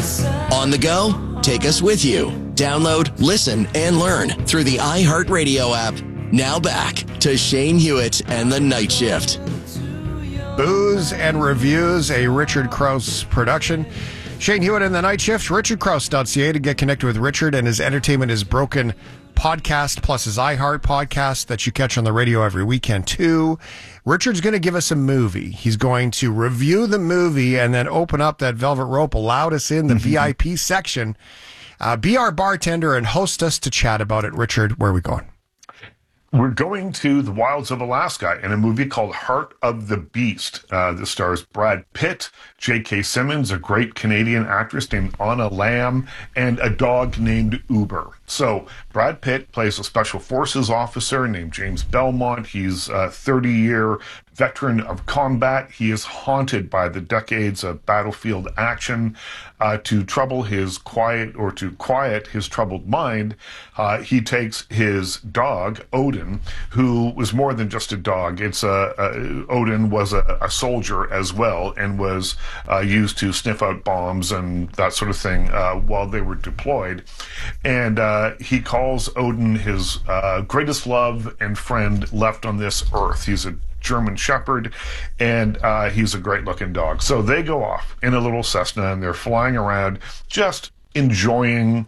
On the go? Take us with you. Download, listen, and learn through the iHeartRadio app. Now back to Shane Hewitt and the Night Shift. Booze and Reviews, a Richard Krause production. Shane Hewitt and the Night Shift, richardkrause.ca to get connected with Richard and his Entertainment is Broken podcast, plus his iHeart podcast that you catch on the radio every weekend too. Richard's going to give us a movie. He's going to review the movie and then open up that velvet rope, allow us in the VIP section, be our bartender and host us to chat about it. Richard, where are we going? We're going to the wilds of Alaska in a movie called Heart of the Beast. This stars Brad Pitt, J.K. Simmons, a great Canadian actress named Anna Lamb, and a dog named Uber. So Brad Pitt plays a special forces officer named James Belmont. He's a 30-year veteran of combat. He is haunted by the decades of battlefield action. To quiet his troubled mind, he takes his dog, Odin, who was more than just a dog. Odin was a soldier as well and was used to sniff out bombs and that sort of thing while they were deployed. And he calls Odin his greatest love and friend left on this earth. He's a German Shepherd, and he's a great-looking dog. So they go off in a little Cessna, and they're flying around just enjoying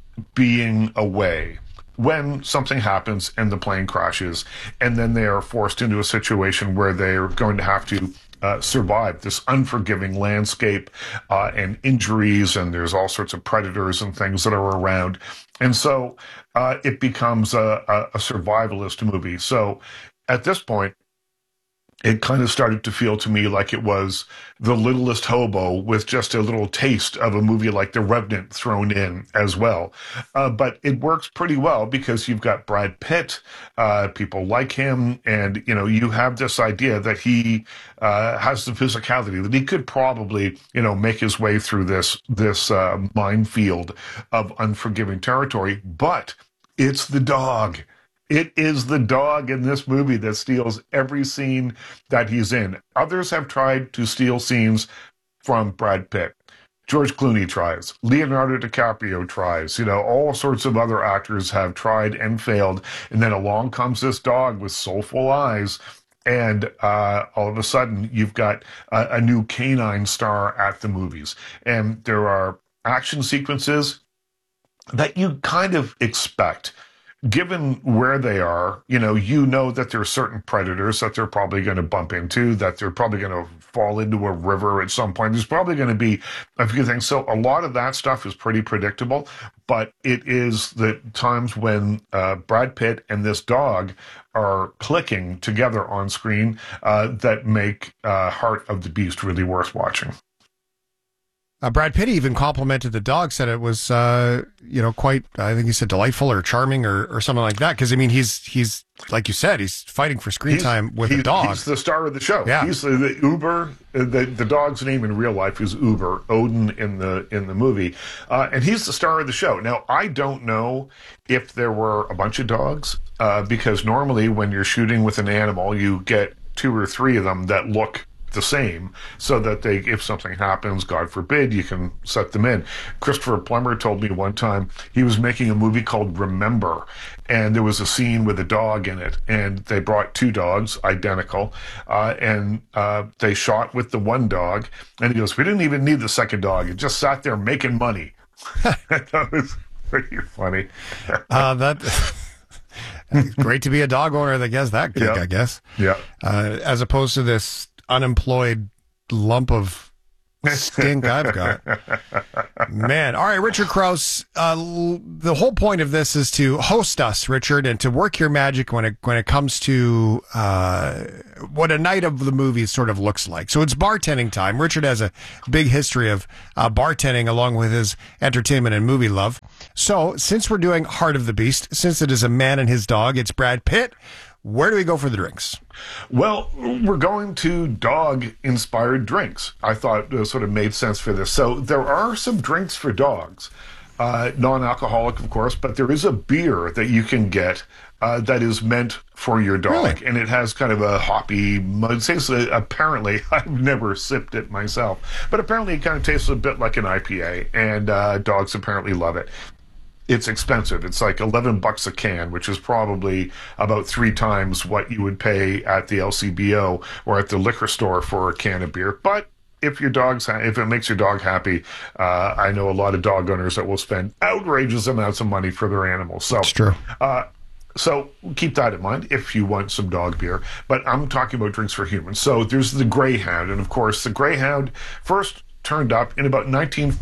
being away when something happens and the plane crashes, and then they are forced into a situation where they're going to have to survive this unforgiving landscape and injuries, and there's all sorts of predators and things that are around. And so it becomes a survivalist movie. So at this point, it kind of started to feel to me like it was The Littlest Hobo with just a little taste of a movie like The Revenant thrown in as well. But it works pretty well because you've got Brad Pitt, people like him, and, you know, you have this idea that he has the physicality, that he could probably, you know, make his way through this minefield of unforgiving territory. But it's the dog. It is the dog in this movie that steals every scene that he's in. Others have tried to steal scenes from Brad Pitt. George Clooney tries. Leonardo DiCaprio tries. You know, all sorts of other actors have tried and failed. And then along comes this dog with soulful eyes. And all of a sudden, you've got a new canine star at the movies. And there are action sequences that you kind of expect. Given where they are, you know that there are certain predators that they're probably going to bump into, that they're probably going to fall into a river at some point. There's probably going to be a few things. So a lot of that stuff is pretty predictable, but it is the times when Brad Pitt and this dog are clicking together on screen that make Heart of the Beast really worth watching. Brad Pitt even complimented the dog, said it was, quite, I think he said delightful or charming or something like that. Because, I mean, he's like you said, he's fighting for screen time with a dog. He's the star of the show. Yeah. He's the Uber. The dog's name in real life is Uber, Odin in the movie. And he's the star of the show. Now, I don't know if there were a bunch of dogs, because normally when you're shooting with an animal, you get 2 or 3 of them that look the same, so that if something happens, God forbid, you can set them in. Christopher Plummer told me one time he was making a movie called Remember, and there was a scene with a dog in it, and they brought 2 dogs, identical, and they shot with the one dog, and he goes, we didn't even need the second dog. It just sat there making money. That was pretty funny. Great to be a dog owner that gets that gig, I guess. Yeah. As opposed to this unemployed lump of stink I've got. Man. All right, Richard Krause. The whole point of this is to host us, Richard, and to work your magic when it comes to what a night of the movies sort of looks like. So it's bartending time. Richard has a big history of bartending along with his entertainment and movie love. So since we're doing Heart of the Beast, since it is a man and his dog, it's Brad Pitt. Where do we go for the drinks? Well, we're going to dog-inspired drinks. I thought it sort of made sense for this. So there are some drinks for dogs. non-alcoholic, of course, but there is a beer that you can get that is meant for your dog. Really? And it has kind of a hoppy, it tastes, apparently, I've never sipped it myself, but apparently it kind of tastes a bit like an IPA, and dogs apparently love it. It's expensive. It's like $11 a can, which is probably about 3 times what you would pay at the LCBO or at the liquor store for a can of beer. But if it makes your dog happy, I know a lot of dog owners that will spend outrageous amounts of money for their animals. So It's true. So keep that in mind if you want some dog beer. But I'm talking about drinks for humans. So there's the Greyhound. And, of course, the Greyhound first turned up in about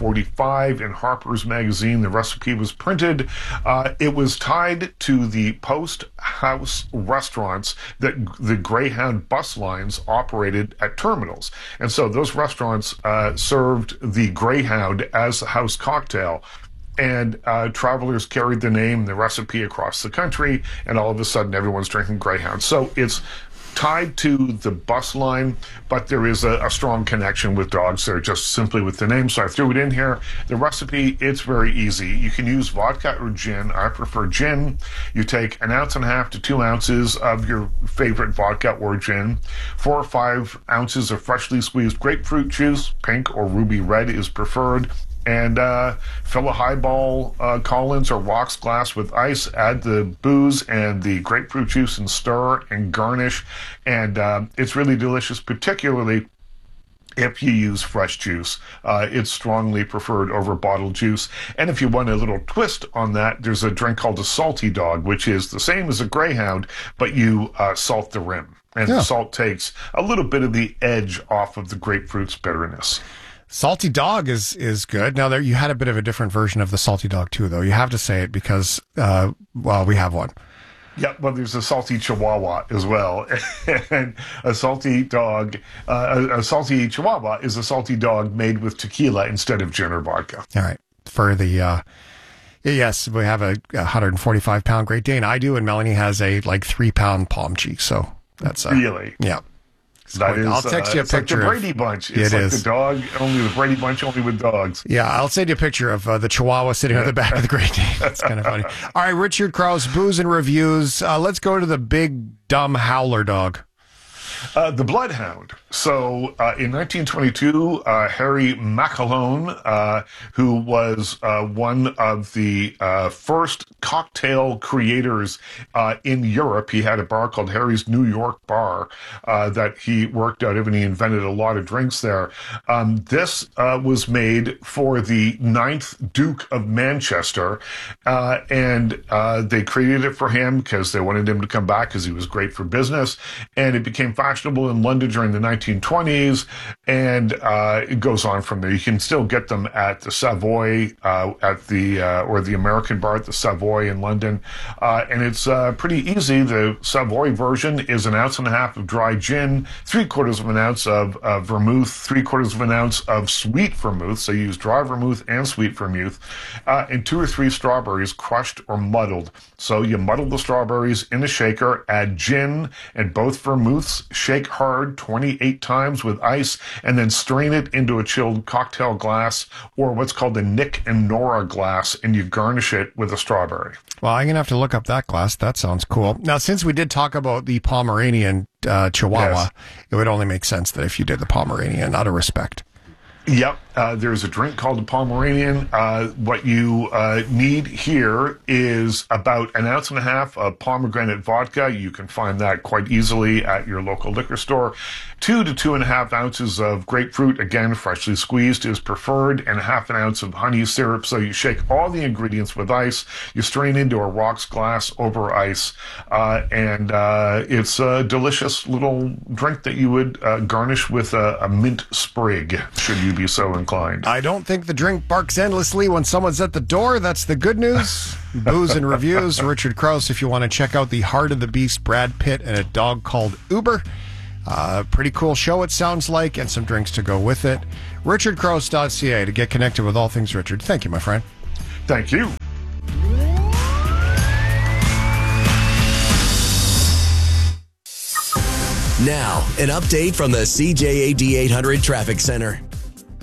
1945 in Harper's Magazine. The recipe was printed. It was tied to the post house restaurants that the Greyhound bus lines operated at terminals. And so those restaurants served the Greyhound as a house cocktail. And travelers carried the name, the recipe across the country, and all of a sudden everyone's drinking Greyhound. So it's tied to the bus line, but there is a strong connection with dogs there just simply with the name. So I threw it in here. The recipe, it's very easy. You can use vodka or gin. I prefer gin. You take 1.5 ounces to 2 ounces of your favorite vodka or gin, 4 or 5 ounces of freshly squeezed grapefruit juice, pink or ruby red is preferred, and fill a highball Collins or rocks glass with ice, add the booze and the grapefruit juice and stir and garnish. And it's really delicious, particularly if you use fresh juice. It's strongly preferred over bottled juice. And if you want a little twist on that, there's a drink called a Salty Dog, which is the same as a Greyhound, but you salt the rim. And the salt takes a little bit of the edge off of the grapefruit's bitterness. Salty Dog is good. Now, you had a bit of a different version of the Salty Dog, too, though. You have to say it because, we have one. Yeah, well, there's a Salty Chihuahua as well. And a Salty Dog, a Salty Chihuahua is a salty dog made with tequila instead of gin or vodka. All right. For the, yes, we have a 145-pound Great Dane. I do, and Melanie has a 3-pound Pomchi. So that's really? Yeah. That is, I'll text you a picture. Like the Brady Bunch. It's like the dog, only the Brady Bunch, only with dogs. Yeah, I'll send you a picture of the Chihuahua sitting on the back of the Great Dane. That's kind of funny. All right, Richard Krause, Booze and Reviews. Let's go to the big, dumb howler dog. The Bloodhound. So in 1922, Harry Macalone, who was one of the first cocktail creators in Europe, he had a bar called Harry's New York Bar that he worked out of, and he invented a lot of drinks there. This was made for the 9th Duke of Manchester, and they created it for him because they wanted him to come back because he was great for business, and it became fashionable in London during the 1920s, and it goes on from there. You can still get them at the Savoy, or the American Bar at the Savoy in London, and it's pretty easy. The Savoy version is 1.5 ounces of dry gin, 3/4 ounce of vermouth, 3/4 ounce of sweet vermouth, so you use dry vermouth and sweet vermouth, and 2 or 3 strawberries crushed or muddled. So you muddle the strawberries in a shaker, add gin and both vermouths, shake hard 28 times with ice, and then strain it into a chilled cocktail glass, or what's called a Nick and Nora glass, and you garnish it with a strawberry. Well, I'm going to have to look up that glass. That sounds cool. Now, since we did talk about the Pomeranian Chihuahua, yes, it would only make sense that if you did the Pomeranian, out of respect. Yep. There's a drink called the Pomeranian. What you need here is about 1.5 ounces of pomegranate vodka. You can find that quite easily at your local liquor store. 2 to 2.5 ounces of grapefruit, again, freshly squeezed, is preferred, and 1/2 ounce of honey syrup. So you shake all the ingredients with ice. You strain into a rocks glass over ice, and it's a delicious little drink that you would garnish with a mint sprig, should you be so inclined. I don't think the drink barks endlessly when someone's at the door. That's the good news. Booze and Reviews. Richard Krause, if you want to check out the Heart of the Beast, Brad Pitt, and a dog called Uber. Pretty cool show, it sounds like, and some drinks to go with it. RichardKrause.ca to get connected with all things Richard. Thank you, my friend. Thank you. Now, an update from the CJAD 800 Traffic Center.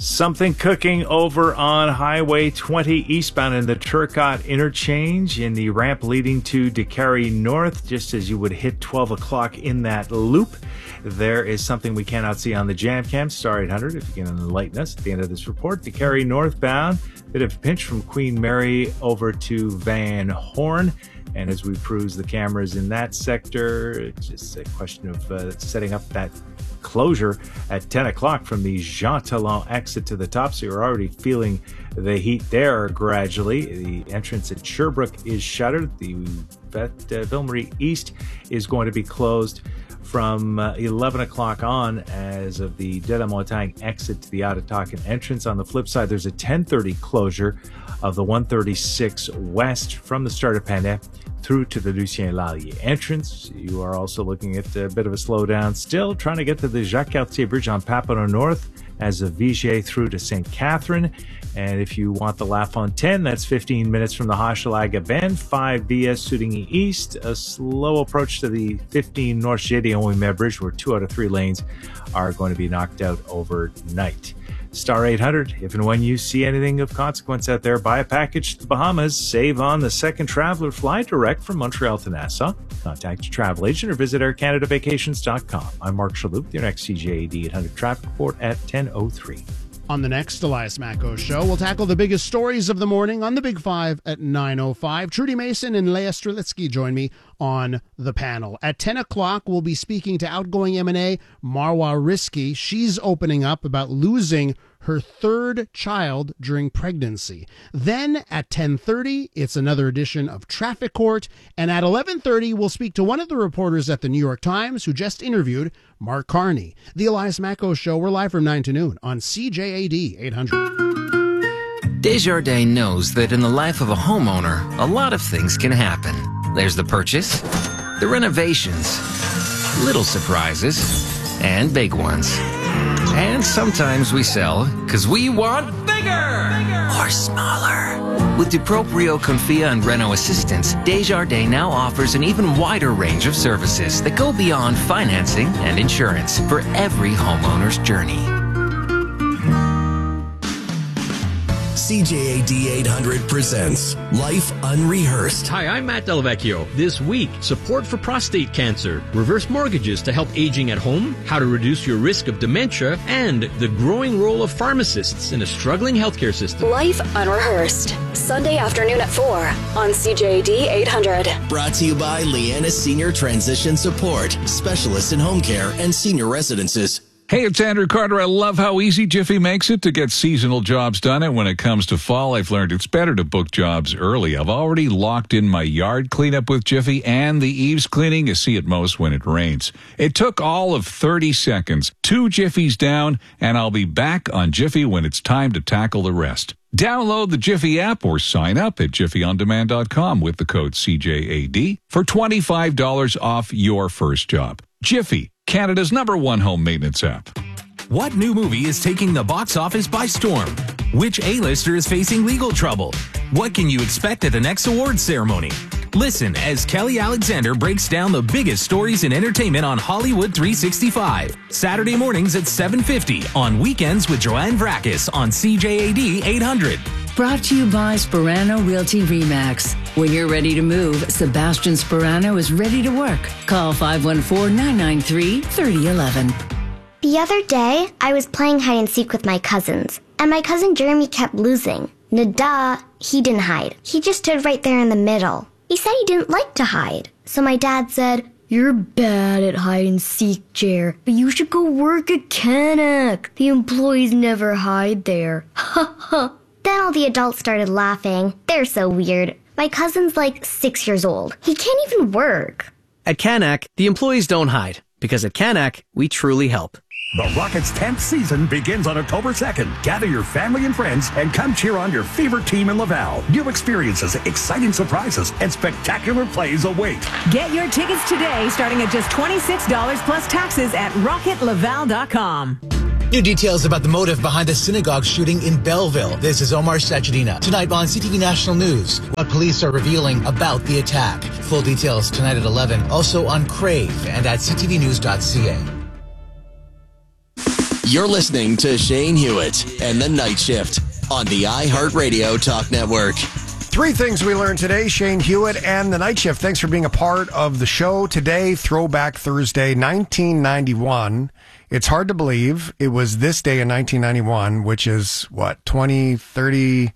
Something cooking over on Highway 20 eastbound in the Turcotte interchange in the ramp leading to DeCarry North, just as you would hit 12 o'clock in that loop. There is something we cannot see on the jam cam. Star 800, if you can enlighten us at the end of this report. DeCarry northbound, bit of a pinch from Queen Mary over to Van Horn. And as we peruse the cameras in that sector, it's just a question of setting up that closure at 10 o'clock from the Jean Talon exit to the top. So you're already feeling the heat there gradually. The entrance at Sherbrooke is shuttered. The Ville Marie East is going to be closed from 11 o'clock on as of the De La Montagne exit to the Ottatakan entrance. On the flip side, there's a 10:30 closure of the 136 West from the start of Panay through to the Lucien Lallier entrance. You are also looking at a bit of a slowdown still, trying to get to the Jacques Cartier Bridge on Papineau North as of Vigier through to St. Catherine. And if you want the La Fontaine, that's 15 minutes from the Hochelaga Bend, 5 BS Soudigny East. A slow approach to the 15 North Gédéon-Ouimet Bridge, where 2 out of 3 lanes are going to be knocked out overnight. Star 800, if and when you see anything of consequence out there, buy a package to the Bahamas, save on the second traveler, fly direct from Montreal to Nassau. Contact your travel agent or visit aircanadavacations.com. I'm Mark Shalhoub, your next CJAD 800 traffic report at 10:03. On the next Elias Macco Show, we'll tackle the biggest stories of the morning on the Big Five at 9:05. Trudy Mason and Leah Strelitsky join me on the panel. At 10 o'clock, we'll be speaking to outgoing M&A Marwa Rizki. She's opening up about losing her third child during pregnancy. Then at 10:30, it's another edition of Traffic Court. And at 11:30, we'll speak to one of the reporters at the New York Times who just interviewed Mark Carney. The Elias Macco Show, we're live from 9 to noon on CJAD 800. Desjardins knows that in the life of a homeowner, a lot of things can happen. There's the purchase, the renovations, little surprises, and big ones. And sometimes we sell because we want bigger or smaller. With DuProprio, Confia, and Reno Assistance, Desjardins now offers an even wider range of services that go beyond financing and insurance for every homeowner's journey. CJAD 800 presents Life Unrehearsed. Hi, I'm Matt Delvecchio. This week, support for prostate cancer, reverse mortgages to help aging at home, how to reduce your risk of dementia, and the growing role of pharmacists in a struggling healthcare system. Life Unrehearsed, Sunday afternoon at 4 on CJAD 800. Brought to you by Leanna Senior Transition Support, specialists in home care and senior residences. Hey, it's Andrew Carter. I love how easy Jiffy makes it to get seasonal jobs done. And when it comes to fall, I've learned it's better to book jobs early. I've already locked in my yard cleanup with Jiffy and the eaves cleaning you see at most when it rains. It took all of 30 seconds, 2 Jiffies down, and I'll be back on Jiffy when it's time to tackle the rest. Download the Jiffy app or sign up at jiffyondemand.com with the code CJAD for $25 off your first job. Jiffy, Canada's #1 home maintenance app. What new movie is taking the box office by storm? Which A-lister is facing legal trouble? What can you expect at the next awards ceremony? Listen as Kelly Alexander breaks down the biggest stories in entertainment on Hollywood 365. Saturday mornings at 7:50 on Weekends with Joanne Vrakis on CJAD 800. Brought to you by Sperano Realty RE/MAX. When you're ready to move, Sebastian Sperano is ready to work. Call 514-993-3011. The other day, I was playing hide and seek with my cousins, and my cousin Jeremy kept losing. Nada, he didn't hide. He just stood right there in the middle. He said he didn't like to hide. So my dad said, "You're bad at hide and seek, Jer, but you should go work at Canuck. The employees never hide there." Ha ha. Then all the adults started laughing. They're so weird. My cousin's like 6 years old. He can't even work. At Canuck, the employees don't hide, because at Canuck, we truly help. The Rockets' 10th season begins on October 2nd. Gather your family and friends and come cheer on your favorite team in Laval. New experiences, exciting surprises, and spectacular plays await. Get your tickets today, starting at just $26 plus taxes at rocketlaval.com. New details about the motive behind the synagogue shooting in Belleville. This is Omar Sachedina. Tonight on CTV National News, what police are revealing about the attack. Full details tonight at 11. Also on Crave and at ctvnews.ca. You're listening to Shane Hewitt and the Night Shift on the iHeartRadio Talk Network. 3 things we learned today. Shane Hewitt and the Night Shift. Thanks for being a part of the show today. Throwback Thursday, 1991. It's hard to believe it was this day in 1991, which is, what, 20, 30,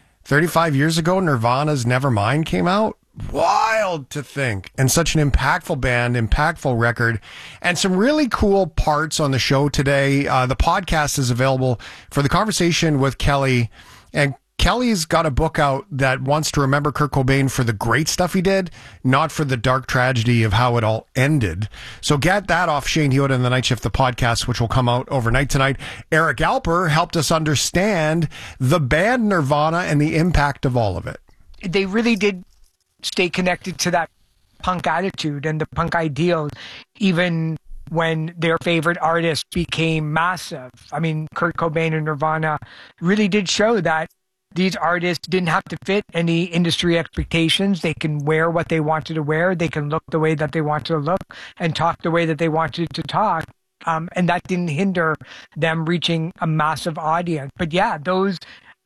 35 years ago, Nirvana's Nevermind came out? Wild to think. And such an impactful band, impactful record, and some really cool parts on the show today. The podcast is available for the conversation with Kelly, and Kelly's got a book out that wants to remember Kurt Cobain for the great stuff he did, not for the dark tragedy of how it all ended. So get that off Shane Hewitt and the Night Shift, the podcast, which will come out overnight tonight. Eric Alper helped us understand the band Nirvana and the impact of all of it. They really did stay connected to that punk attitude and the punk ideal, even when their favorite artist became massive. I mean, Kurt Cobain and Nirvana really did show that these artists didn't have to fit any industry expectations. They can wear what they wanted to wear. They can look the way that they wanted to look and talk the way that they wanted to talk. And that didn't hinder them reaching a massive audience. But yeah, those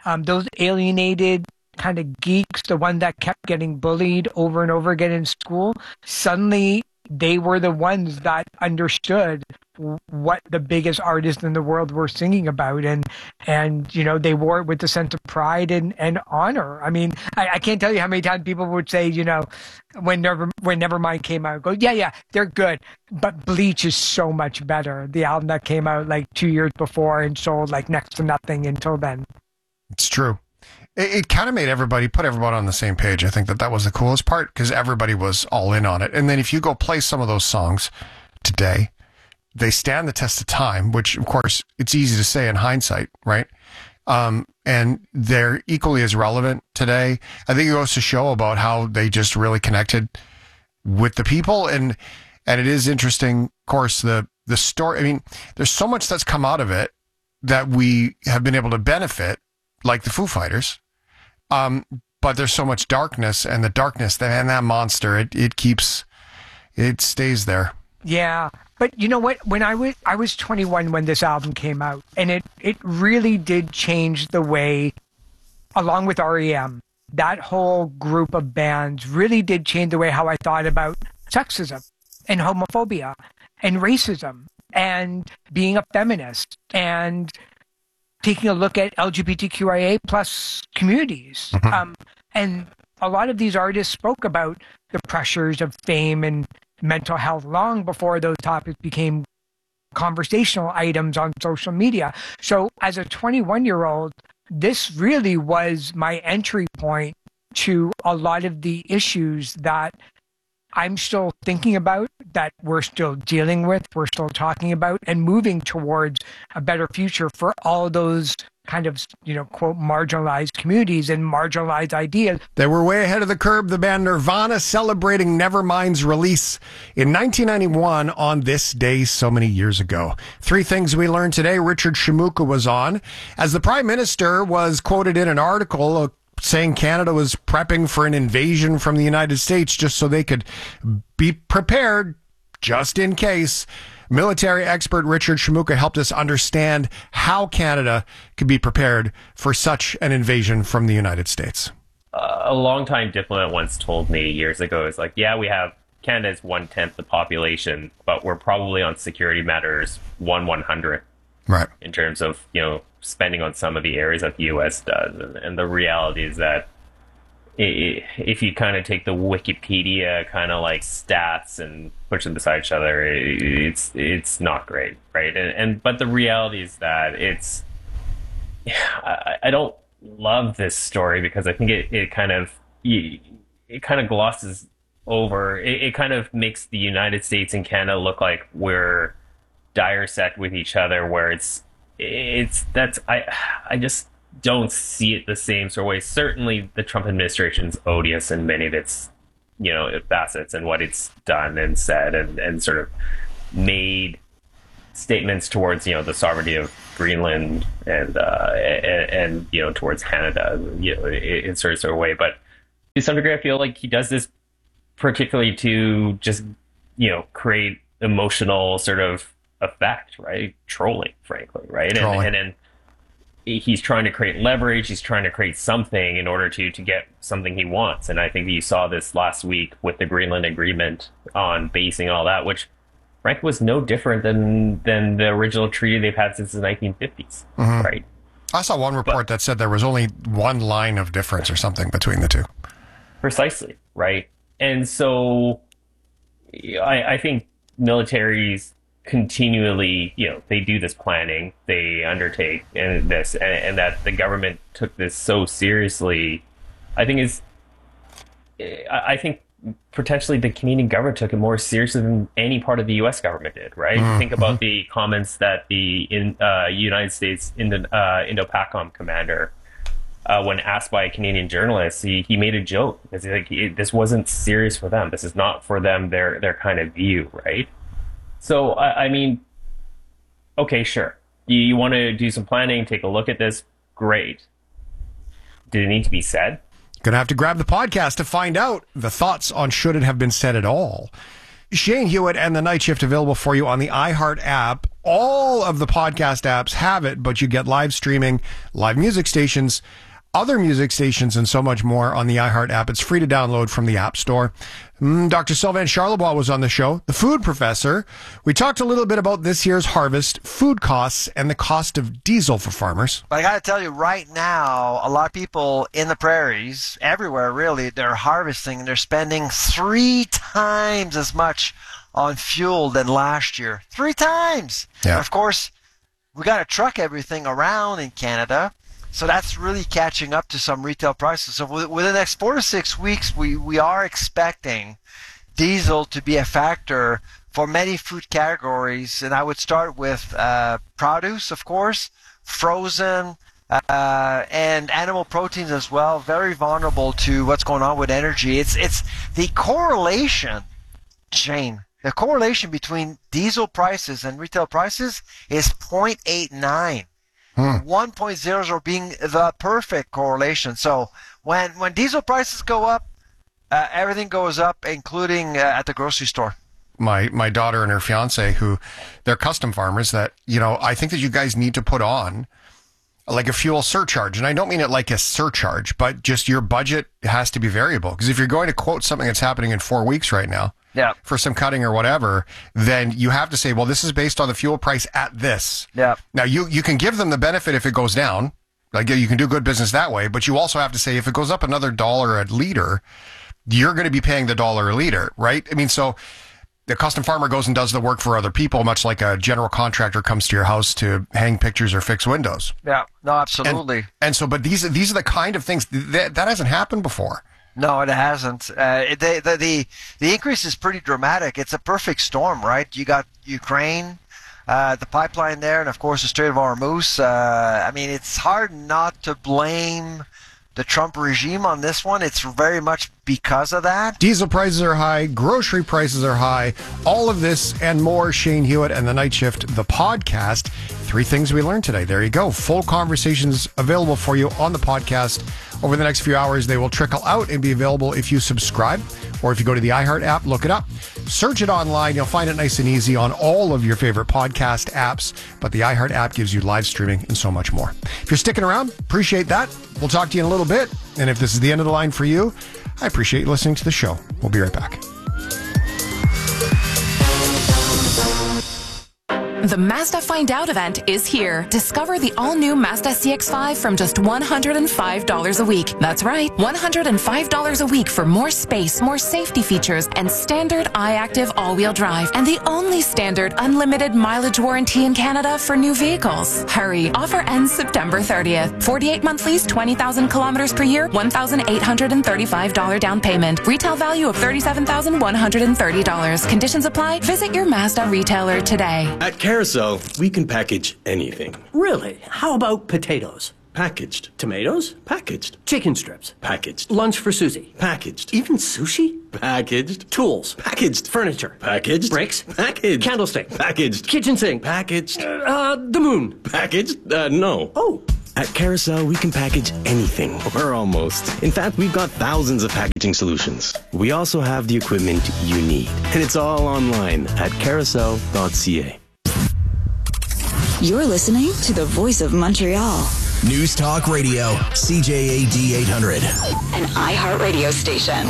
alienated kind of geeks, the one that kept getting bullied over and over again in school, suddenly they were the ones that understood what the biggest artists in the world were singing about, and you know, they wore it with a sense of pride and honor. I mean, I can't tell you how many times people would say, you know, when Nevermind came out, go, yeah, they're good, but Bleach is so much better. The album that came out like 2 years before and sold like next to nothing until then. It's true. It kind of made put everybody on the same page. I think that was the coolest part because everybody was all in on it. And then if you go play some of those songs today, they stand the test of time, which of course it's easy to say in hindsight, right? And they're equally as relevant today. I think it goes to show about how they just really connected with the people. And it is interesting, of course, the story. I mean, there's so much that's come out of it that we have been able to benefit, like the Foo Fighters. But there's so much darkness, and the darkness, and that monster, it stays there. Yeah. But you know what? When I was 21 when this album came out, and it really did change the way, along with REM, that whole group of bands really did change the way how I thought about sexism and homophobia and racism and being a feminist and taking a look at LGBTQIA plus communities. Mm-hmm. And a lot of these artists spoke about the pressures of fame and mental health long before those topics became conversational items on social media. So as a 21-year-old, this really was my entry point to a lot of the issues that I'm still thinking about, that we're still dealing with, we're still talking about, and moving towards a better future for all those kind of, you know, quote, marginalized communities and marginalized ideas. They were way ahead of the curve. The band Nirvana celebrating Nevermind's release in 1991 on this day so many years ago. 3 things we learned today. Richard Shimooka was on. As the Prime Minister was quoted in an article saying Canada was prepping for an invasion from the United States just so they could be prepared just in case. Military expert Richard Shimooka helped us understand how Canada could be prepared for such an invasion from the United States. A longtime diplomat once told me years ago, it's like, yeah, we have Canada's 1/10 the population, but we're probably on security matters 1/100. Right. In terms of, you know, spending on some of the areas that the U.S. does. And the reality is that if you kind of take the Wikipedia kind of like stats and push them beside each other, it's not great, right? But the reality is that I don't love this story because I think it kind of glosses over. It kind of makes the United States and Canada look like we're dire set with each other, where I just don't see it the same sort of way. Certainly the Trump administration's odious in many of its, you know, facets and what it's done and said and sort of made statements towards, you know, the sovereignty of Greenland and you know, towards Canada, you know, in sort of way. But to some degree, I feel like he does this particularly to just, you know, create emotional sort of effect, right? Trolling, frankly, right? Trolling. And then he's trying to create leverage. He's trying to create something in order to get something he wants. And I think you saw this last week with the Greenland Agreement on basing all that, which frankly was no different than the original treaty they've had since the 1950s, right? I saw one report that said there was only one line of difference or something between the two. Precisely, right? And so I think militaries continually, they do this planning, they undertake and that the government took this so seriously, I think potentially the Canadian government took it more seriously than any part of the U.S. government did, right? Think about the comments that the United States Indo-PACOM commander, when asked by a Canadian journalist, he made a joke because this wasn't serious for them. This is not for them, their kind of view, right? So, I mean, okay, sure. You want to do some planning, take a look at this, great. Did it need to be said? Gonna have to grab the podcast to find out the thoughts on should it have been said at all. Shane Hewitt and the Night Shift available for you on the iHeart app. All of the podcast apps have it, but you get live streaming, live music stations, other music stations, and so much more on the iHeart app. It's free to download from the App Store. Dr. Sylvain Charlebois was on the show, the food professor. We talked a little bit about this year's harvest, food costs, and the cost of diesel for farmers. But I got to tell you, right now, a lot of people in the prairies, everywhere really, they're harvesting and they're spending 3 times as much on fuel than last year. 3 times! Yeah. And of course, we got to truck everything around in Canada. So that's really catching up to some retail prices. So within the next 4 to 6 weeks, we are expecting diesel to be a factor for many food categories. And I would start with produce, of course, frozen, and animal proteins as well. Very vulnerable to what's going on with energy. It's the correlation, Shane. The correlation between diesel prices and retail prices is 0.89. 1.00 being the perfect correlation. So when diesel prices go up, everything goes up, including at the grocery store. My daughter and her fiance, who they're custom farmers, that I think that you guys need to put on like a fuel surcharge. And I don't mean it like a surcharge, but just your budget has to be variable. Because if you're going to quote something that's happening in 4 weeks right now, for some cutting or whatever, then you have to say, well, this is based on the fuel price at this. Yeah. Now, you can give them the benefit if it goes down. Like, you can do good business that way, but you also have to say, if it goes up another $1 a liter, you're going to be paying the $1 a liter, right? I mean, so the custom farmer goes and does the work for other people, much like a general contractor comes to your house to hang pictures or fix windows. Yeah, no, absolutely. And so, but these are the kind of things that hasn't happened before. No, it hasn't. The increase is pretty dramatic. It's a perfect storm, right? You got Ukraine, the pipeline there, and of course the Strait of Hormuz. I mean, it's hard not to blame the Trump regime on this one. It's very much because of that. Diesel prices are high, grocery prices are high, all of this and more. Shane Hewitt and the Night Shift, the podcast. 3 things we learned today. There you go. Full conversations available for you on the podcast. Over the next few hours, they will trickle out and be available if you subscribe, or if you go to the iHeart app, look it up. Search it online. You'll find it nice and easy on all of your favorite podcast apps. But the iHeart app gives you live streaming and so much more. If you're sticking around, appreciate that. We'll talk to you in a little bit. And if this is the end of the line for you, I appreciate you listening to the show. We'll be right back. The Mazda Find Out event is here. Discover the all-new Mazda CX-5 from just $105 a week. That's right, $105 a week for more space, more safety features, and standard iActive all-wheel drive. And the only standard unlimited mileage warranty in Canada for new vehicles. Hurry, offer ends September 30th. 48-month lease, 20,000 kilometers per year, $1,835 down payment. Retail value of $37,130. Conditions apply. Visit your Mazda retailer today. At Carousel, we can package anything. Really? How about potatoes? Packaged. Tomatoes? Packaged. Chicken strips? Packaged. Lunch for Susie? Packaged. Even sushi? Packaged. Tools? Packaged. Furniture? Packaged. Bricks? Packaged. Candlestick? Packaged. Kitchen sink? Packaged. The moon? Packaged? No. Oh. At Carousel, we can package anything, or almost. In fact, we've got thousands of packaging solutions. We also have the equipment you need, and it's all online at carousel.ca. You're listening to the Voice of Montreal. News Talk Radio, CJAD 800. An iHeartRadio station.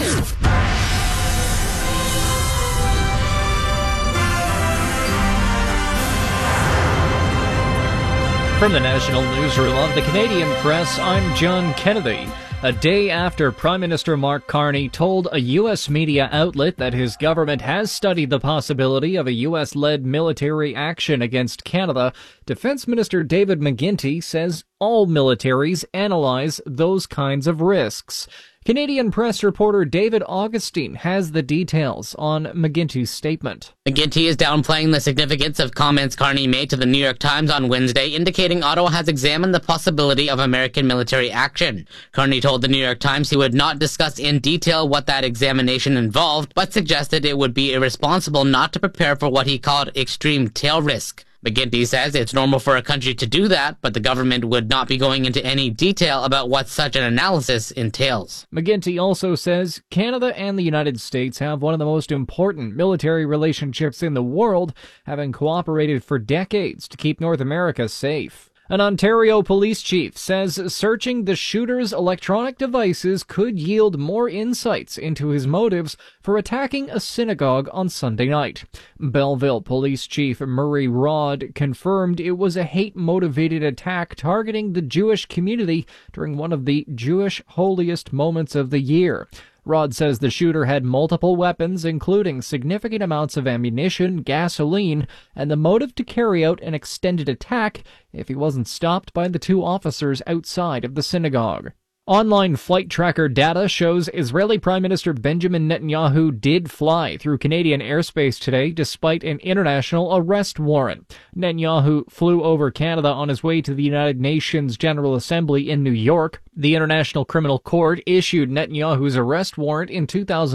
From the National Newsroom of the Canadian Press, I'm John Kennedy. A day after Prime Minister Mark Carney told a U.S. media outlet that his government has studied the possibility of a U.S.-led military action against Canada, Defense Minister David McGuinty says all militaries analyze those kinds of risks. Canadian Press reporter David Augustine has the details on McGuinty's statement. McGuinty is downplaying the significance of comments Carney made to the New York Times on Wednesday, indicating Ottawa has examined the possibility of American military action. Carney told the New York Times he would not discuss in detail what that examination involved, but suggested it would be irresponsible not to prepare for what he called extreme tail risk. McGuinty says it's normal for a country to do that, but the government would not be going into any detail about what such an analysis entails. McGuinty also says Canada and the United States have one of the most important military relationships in the world, having cooperated for decades to keep North America safe. An Ontario police chief says searching the shooter's electronic devices could yield more insights into his motives for attacking a synagogue on Sunday night. Belleville Police Chief Murray Rod confirmed it was a hate-motivated attack targeting the Jewish community during one of the Jewish holiest moments of the year. Rod says the shooter had multiple weapons, including significant amounts of ammunition, gasoline, and the motive to carry out an extended attack if he wasn't stopped by the two officers outside of the synagogue. Online flight tracker data shows Israeli Prime Minister Benjamin Netanyahu did fly through Canadian airspace today despite an international arrest warrant. Netanyahu flew over Canada on his way to the United Nations General Assembly in New York. The International Criminal Court issued Netanyahu's arrest warrant in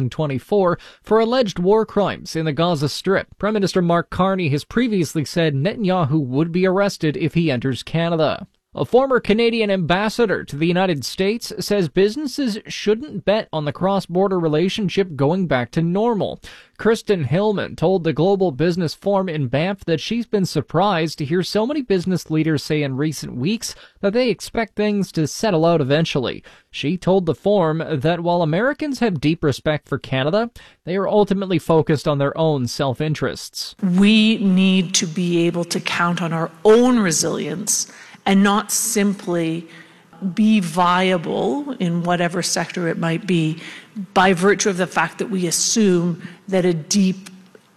2024 for alleged war crimes in the Gaza Strip. Prime Minister Mark Carney has previously said Netanyahu would be arrested if he enters Canada. A former Canadian ambassador to the United States says businesses shouldn't bet on the cross-border relationship going back to normal. Kristen Hillman told the Global Business Forum in Banff that she's been surprised to hear so many business leaders say in recent weeks that they expect things to settle out eventually. She told the forum that while Americans have deep respect for Canada, they are ultimately focused on their own self-interests. We need to be able to count on our own resilience and not simply be viable in whatever sector it might be by virtue of the fact that we assume that a deep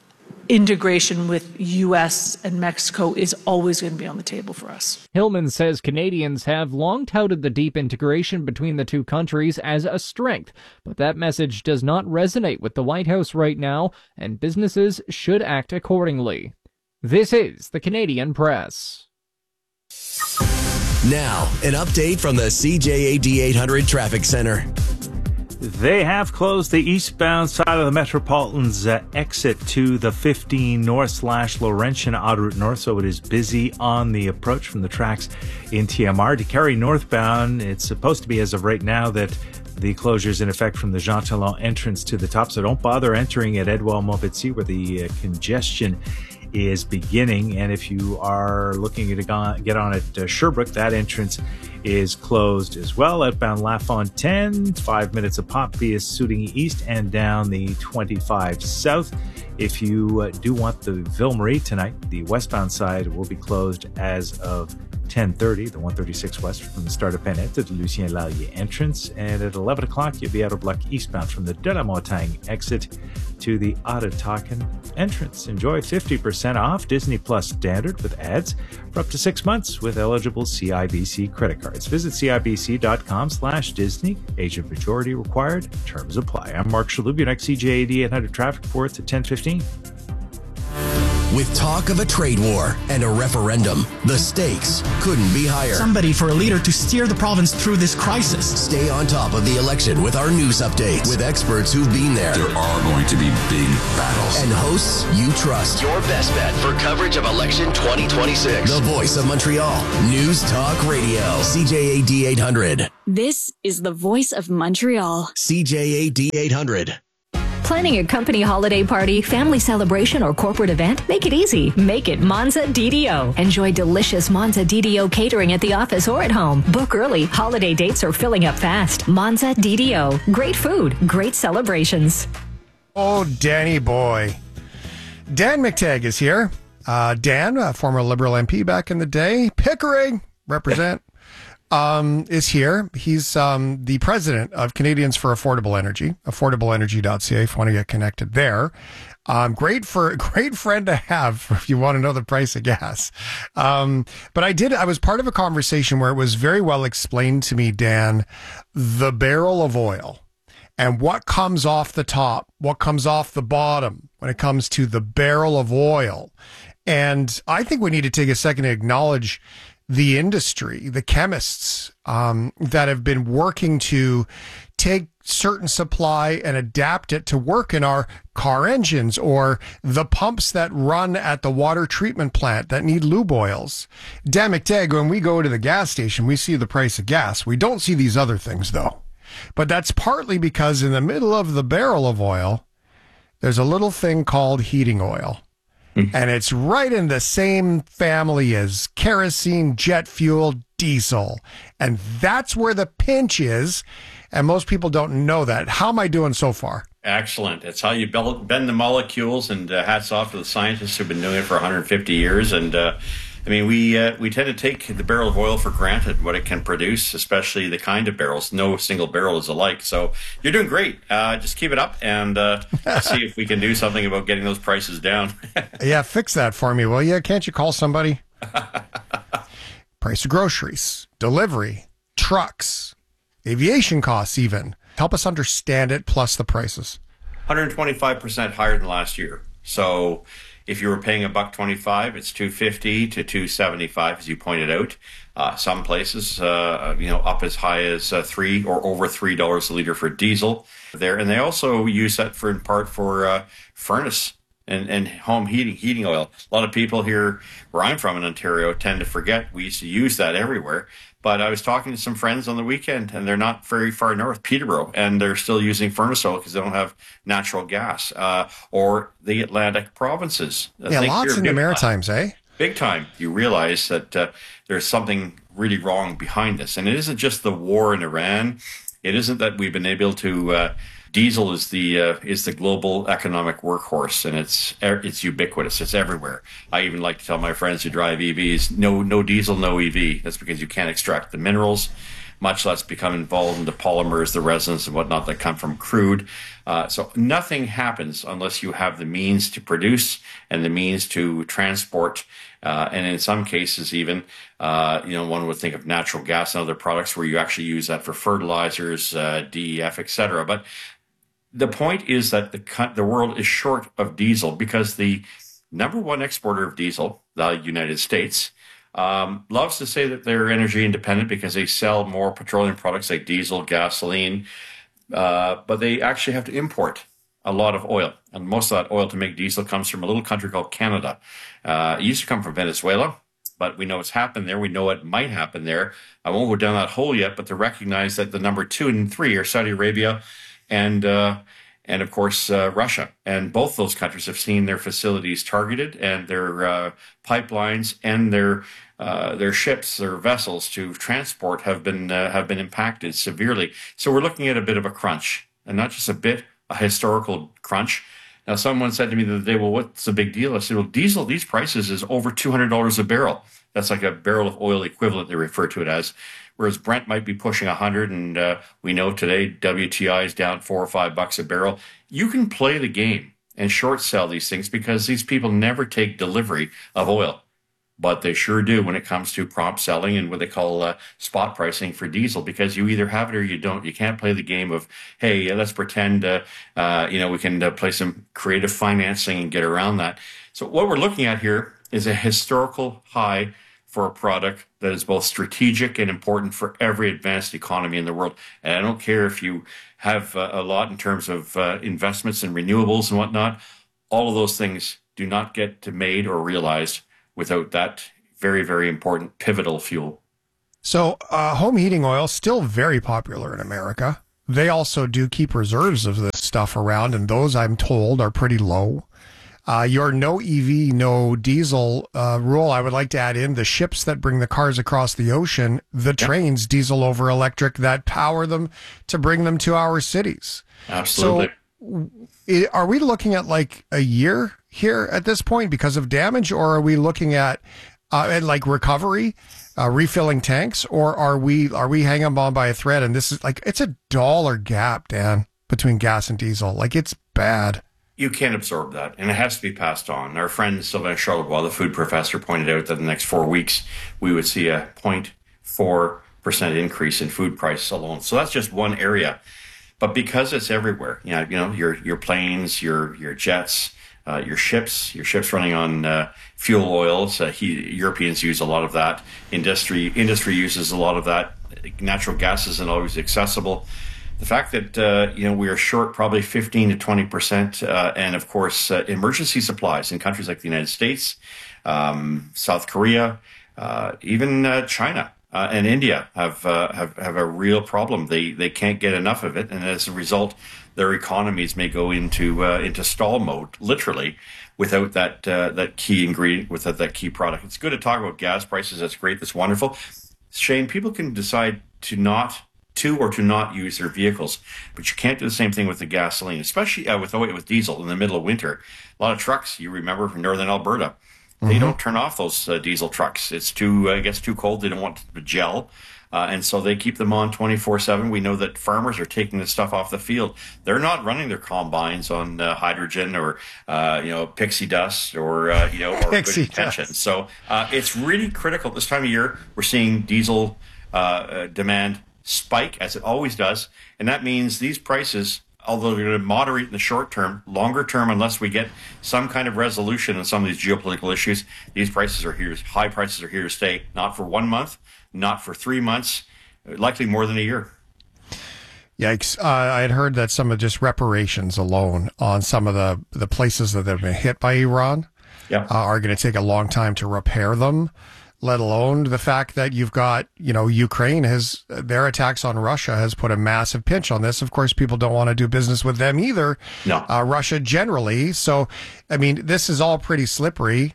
integration with U.S. and Mexico is always going to be on the table for us. Hillman says Canadians have long touted the deep integration between the two countries as a strength, but that message does not resonate with the White House right now, and businesses should act accordingly. This is the Canadian Press. Now, an update from the CJAD 800 Traffic Center. They have closed the eastbound side of the Metropolitan's exit to the 15 north/Laurentian Odd Route North, so it is busy on the approach from the tracks in TMR. To carry northbound, it's supposed to be, as of right now, that the closure is in effect from the Jean Talon entrance to the top, so don't bother entering at Edouard-Montpetit where the congestion is beginning. And if you are looking to get on at Sherbrooke, that entrance is closed as well. Outbound La Fontaine, 5 minutes a pop via Soudigny East and down the 25 South. If you do want the Ville-Marie tonight, the westbound side will be closed as of 10:30, the 136 West from the start of Panette to the Lucien Lallier entrance. And at 11 o'clock, you'll be out of Bloc eastbound from the De La Montagne exit to the Ottawakan entrance. Enjoy 50% off Disney Plus Standard with ads for up to 6 months with eligible CIBC credit cards. Visit CIBC.com/Disney. Agent majority required. Terms apply. I'm Mark Shalhoub, your next CJAD 800 traffic reports at 10:15. With talk of a trade war and a referendum, the stakes couldn't be higher. Somebody for a leader to steer the province through this crisis. Stay on top of the election with our news updates with experts who've been there. There are going to be big battles. And hosts you trust. Your best bet for coverage of election 2026. The Voice of Montreal. News Talk Radio. CJAD 800. This is the Voice of Montreal. CJAD 800. Planning a company holiday party, family celebration, or corporate event? Make it easy. Make it Monza DDO. Enjoy delicious Monza DDO catering at the office or at home. Book early. Holiday dates are filling up fast. Monza DDO. Great food, great celebrations. Oh, Danny boy. Dan McTagg is here. Dan, a former Liberal MP back in the day, Pickering, represent, is here. He's the president of Canadians for Affordable Energy, affordableenergy.ca if you want to get connected there. Great friend to have if you want to know the price of gas. But I was part of a conversation where it was very well explained to me, Dan, the barrel of oil and what comes off the top, what comes off the bottom when it comes to the barrel of oil. And I think we need to take a second to acknowledge the industry, the chemists that have been working to take certain supply and adapt it to work in our car engines, or the pumps that run at the water treatment plant that need lube oils. Dan McTagg, when we go to the gas station, we see the price of gas. We don't see these other things, though. But that's partly because in the middle of the barrel of oil, there's a little thing called heating oil. And it's right in the same family as kerosene, jet fuel, diesel. And that's where the pinch is. And most people don't know that. How am I doing so far? Excellent. It's how you bend the molecules, and hats off to the scientists who've been doing it for 150 years. And we tend to take the barrel of oil for granted, what it can produce, especially the kind of barrels. No single barrel is alike. So you're doing great. Just keep it up and see if we can do something about getting those prices down. Yeah, fix that for me, will you? Can't you call somebody? Price of groceries, delivery, trucks, aviation costs even. Help us understand it, plus the prices. 125% higher than last year. So if you were paying $1.25, it's $2.50 to $2.75, as you pointed out. Some places, up as high as $3 or over $3 a liter for diesel there. And they also use that in part for furnace and home heating oil. A lot of people here where I'm from in Ontario tend to forget we used to use that everywhere. But I was talking to some friends on the weekend, and they're not very far north, Peterborough, and they're still using furnace oil because they don't have natural gas, or the Atlantic provinces. Yeah, lots in the Maritimes, eh? Big time. You realize that there's something really wrong behind this. And it isn't just the war in Iran. It isn't that we've been able to... Diesel is the global economic workhorse, and it's ubiquitous. It's everywhere. I even like to tell my friends who drive EVs, no diesel, no EV. That's because you can't extract the minerals, much less become involved in the polymers, the resins, and whatnot that come from crude. So nothing happens unless you have the means to produce and the means to transport. And in some cases, even, one would think of natural gas and other products where you actually use that for fertilizers, DEF, etc. But the point is that the world is short of diesel because the number one exporter of diesel, the United States, loves to say that they're energy independent because they sell more petroleum products like diesel, gasoline, but they actually have to import a lot of oil. And most of that oil to make diesel comes from a little country called Canada. It used to come from Venezuela, but we know it's happened there. We know it might happen there. I won't go down that hole yet, but to recognize that the number 2 and 3 are Saudi Arabia and of course, Russia. And both those countries have seen their facilities targeted, and their pipelines and their ships, their vessels to transport have been impacted severely. So we're looking at a bit of a crunch, and not just a bit, a historical crunch. Now, someone said to me the other day, well, what's the big deal? I said, well, diesel, these prices is over $200 a barrel. That's like a barrel of oil equivalent, they refer to it as. Whereas Brent might be pushing 100, and we know today WTI is down $4 or $5 a barrel. You can play the game and short sell these things because these people never take delivery of oil, but they sure do when it comes to prompt selling and what they call spot pricing for diesel, because you either have it or you don't. You can't play the game of, hey, let's pretend we can play some creative financing and get around that. So what we're looking at here is a historical high for a product that is both strategic and important for every advanced economy in the world. And I don't care if you have a lot in terms of investments in renewables and whatnot. All of those things do not get to made or realized without that very, very important pivotal fuel. So home heating oil, still very popular in America. they also do keep reserves of this stuff around, and those, I'm told, are pretty low. Your no EV, no diesel rule, I would like to add in the ships that bring the cars across the ocean, the trains, diesel over electric, that power them to bring them to our cities. Absolutely. So are we looking at like a year here at this point because of damage, or are we looking at like recovery, refilling tanks, or are we hanging on by a thread? And this is like, it's $1 gap, Dan, between gas and diesel. Like, it's bad. You can't absorb that, and it has to be passed on. Our friend Sylvain Charlebois, the food professor, pointed out that in the next 4 weeks, we would see a 0.4% increase in food prices alone. So that's just one area. But because it's everywhere, you know, your planes, your jets, your ships running on fuel oils. Europeans use a lot of that. Industry uses a lot of that. Natural gas isn't always accessible. The fact that we are short probably 15 to 20%, and of course emergency supplies in countries like the United States, South Korea, even China and India have a real problem. They can't get enough of it, and as a result, their economies may go into stall mode, literally, without that key ingredient, without that key product. It's good to talk about gas prices. That's great. That's wonderful. Shane, people can decide to not use their vehicles, but you can't do the same thing with the gasoline, especially with diesel in the middle of winter. A lot of trucks, you remember, from northern Alberta, they don't turn off those diesel trucks. It's too cold. They don't want to gel. And so they keep them on 24/7. We know that farmers are taking this stuff off the field. They're not running their combines on hydrogen or pixie dust or pixie good intention. So it's really critical this time of year. We're seeing diesel demand spike, as it always does, and that means these prices, although they're going to moderate in the short term, longer term, unless we get some kind of resolution on some of these geopolitical issues, these prices are here. High prices are here to stay. Not for 1 month, not for 3 months, likely more than a year. Yikes. I had heard that some of just reparations alone on some of the places that have been hit by Iran are going to take a long time to repair them, let alone the fact that you've got, Ukraine their attacks on Russia has put a massive pinch on this. Of course, people don't want to do business with them either. No. Russia generally. So, I mean, this is all pretty slippery.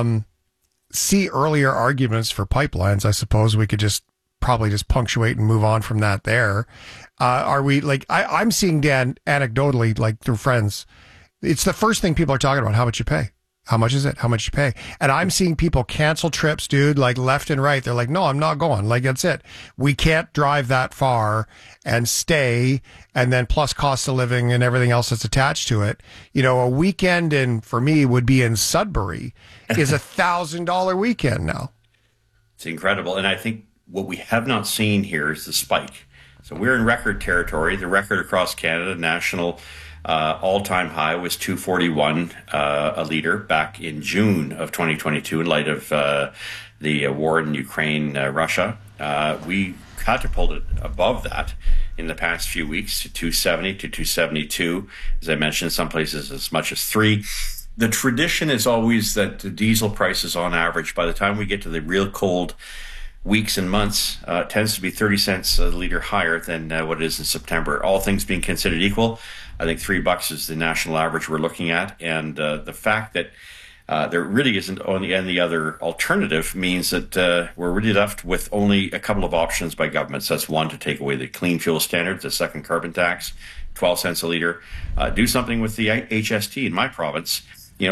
See earlier arguments for pipelines. I suppose we could probably just punctuate and move on from that there. Are we I'm seeing, Dan, anecdotally, like through friends, it's the first thing people are talking about. How much you pay? How much is it? How much you pay? And I'm seeing people cancel trips, dude, like left and right. They're like, no, I'm not going. Like, that's it. We can't drive that far and stay. And then plus cost of living and everything else that's attached to it. A weekend for me would be in Sudbury is $1,000 weekend now. It's incredible. And I think what we have not seen here is the spike. So we're in record territory. The record across Canada, national all-time high was $2.41 a liter back in June of 2022 in light of the war in Ukraine, Russia. We catapulted above that in the past few weeks to $2.70 to $2.72. As I mentioned, some places as much as $3. The tradition is always that the diesel prices on average, by the time we get to the real cold weeks and months, tends to be 30 cents a liter higher than what it is in September. All things being considered equal, I think $3 is the national average we're looking at. And the fact that there really isn't any other alternative means that we're really left with only a couple of options by governments. That's one, to take away the clean fuel standards, the second carbon tax, 12 cents a liter. Do something with the HST in my province,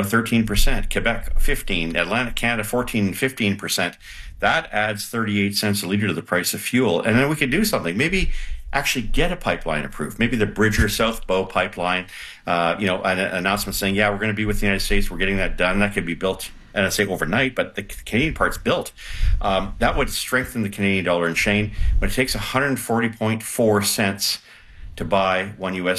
13%, Quebec 15%, Atlantic Canada 14% and 15%. That adds 38 cents a liter to the price of fuel. And then we could do something. Maybe actually get a pipeline approved. Maybe the Bridger South Bow pipeline, an announcement saying, we're going to be with the United States. We're getting that done. That could be built, and I say overnight, but the Canadian part's built. That would strengthen the Canadian dollar. And Shane, when it takes 140.4 cents to buy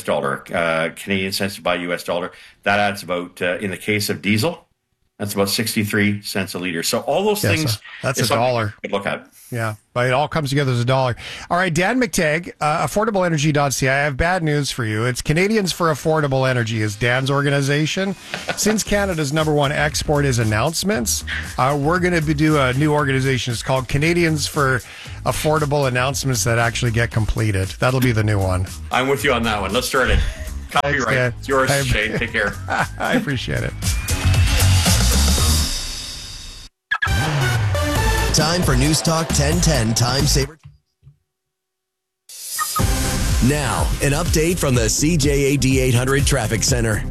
$1 Canadian cents to buy US dollar, that adds about, in the case of diesel, that's about 63 cents a liter. So all those things, that's $1. Look at. Yeah, but it all comes together as $1. All right, Dan McTeague, affordableenergy.ca. I have bad news for you. It's Canadians for Affordable Energy is Dan's organization. Since Canada's #1 export is announcements, we're going to do a new organization. It's called Canadians for affordable announcements that actually get completed. That'll be the new one. I'm with you on that one. Let's start it. Copyright. It's yours, Shane. Take care. I appreciate it. Time for News Talk 1010 Time Saver. Now, an update from the CJAD 800 Traffic Center.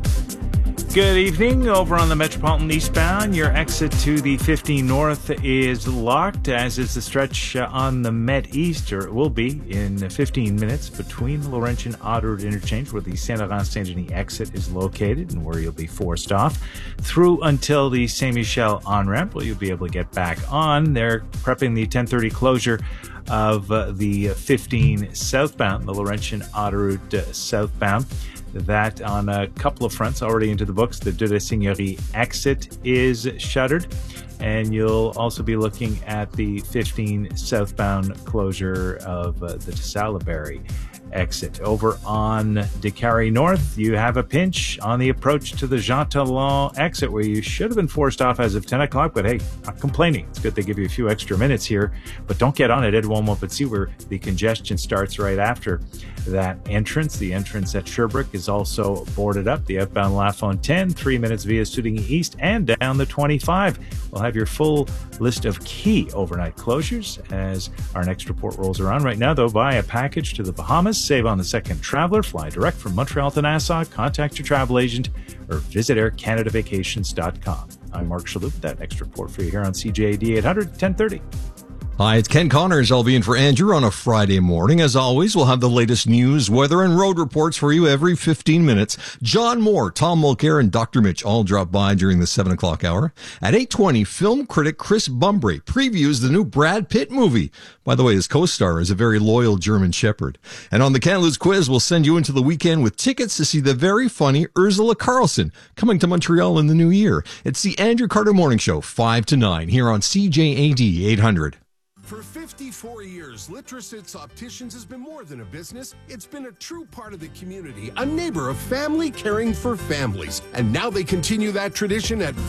Good evening. Over on the Metropolitan eastbound, your exit to the 50 North is locked, as is the stretch on the Met East, or it will be in 15 minutes between the Laurentian Autoroute interchange, where the Saint-Laurent-Saint-Denis exit is located and where you'll be forced off, through until the Saint-Michel on-ramp, where you'll be able to get back on. They're prepping the 10:30 closure of the 15 southbound, the Laurentian Autoroute southbound. That on a couple of fronts already into the books. The De la Seigneurie exit is shuttered, and you'll also be looking at the 15 southbound closure of the de Salaberry exit. Over on DeCarry North, you have a pinch on the approach to the Jean Talon exit, where you should have been forced off as of 10 o'clock, but hey, not complaining. It's good they give you a few extra minutes here, but don't get on at Edouard Montpetit, where the congestion starts right after that entrance. The entrance at Sherbrooke is also boarded up. The outbound La Fontaine, 3 minutes via Suding East and down the 25. We'll have your full list of key overnight closures as our next report rolls around. Right now, though, buy a package to the Bahamas. Save on the second traveler. Fly direct from Montreal to Nassau. Contact your travel agent or visit aircanadavacations.com. I'm Mark Shalhoub. That next report for you here on CJAD 800, 1030. Hi, it's Ken Connors. I'll be in for Andrew on a Friday morning. As always, we'll have the latest news, weather, and road reports for you every 15 minutes. John Moore, Tom Mulcair, and Dr. Mitch all drop by during the 7 o'clock hour. At 8:20, film critic Chris Bumbray previews the new Brad Pitt movie. By the way, his co-star is a very loyal German Shepherd. And on the Can't Lose quiz, we'll send you into the weekend with tickets to see the very funny Ursula Carlson coming to Montreal in the new year. It's the Andrew Carter Morning Show, 5 to 9, here on CJAD 800. For 54 years, Litrosits Opticians has been more than a business. It's been a true part of the community, a neighbor of family caring for families. And now they continue that tradition at